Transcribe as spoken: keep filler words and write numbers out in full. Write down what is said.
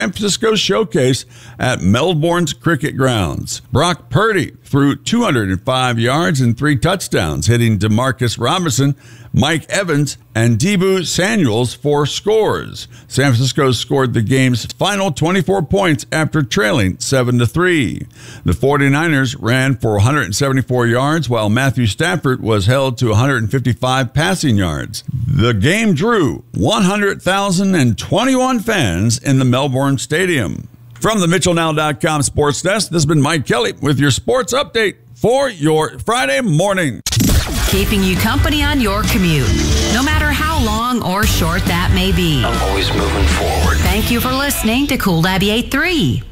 San Francisco showcase at Melbourne's cricket grounds. Brock Purdy threw two hundred five yards and three touchdowns, hitting DeMarcus Robinson, Mike Evans, and Deebo Samuels for scores. San Francisco scored the game's final twenty-four points after trailing seven to three. The 49ers ran for one hundred seventy-four yards, while Matthew Stafford was held to one hundred fifty-five passing yards. The game drew one hundred thousand twenty-one fans in the Melbourne Stadium. From the Mitchell Now dot com Sports Desk, this has been Mike Kelly with your sports update for your Friday morning. Keeping you company on your commute, no matter how long or short that may be. I'm always moving forward. Thank you for listening to Cool Abby eight three.